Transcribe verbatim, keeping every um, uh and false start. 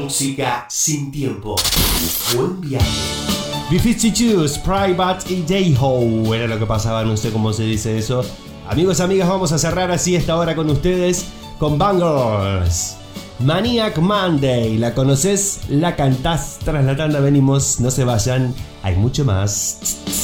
Música sin tiempo. Buen viaje. B-cincuenta dos, Private Idaho era lo que pasaba, no sé cómo se dice eso. Amigos, amigas, vamos a cerrar así esta hora con ustedes con Bangles. Maniac Monday, ¿la conoces? ¿La cantás? Tras la tanda venimos, no se vayan, hay mucho más.